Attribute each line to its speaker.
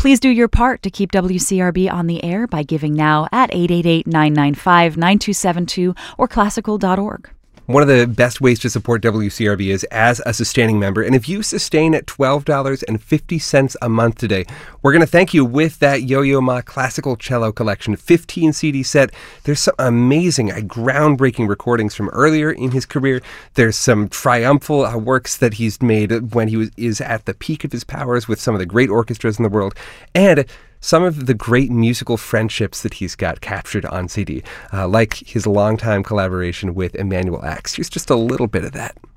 Speaker 1: Please do your part to keep WCRB on the air by giving now at 888-995-9272 or classical.org.
Speaker 2: One of the best ways to support WCRB is as a sustaining member. And if you sustain at $12.50 a month today, we're going to thank you with that Yo-Yo Ma Classical Cello Collection 15 CD set. There's some amazing, groundbreaking recordings from earlier in his career. There's some triumphal works that he's made when he is at the peak of his powers with some of the great orchestras in the world. And some of the great musical friendships that he's got captured on CD, like his longtime collaboration with Emanuel Ax. Here's just a little bit of that.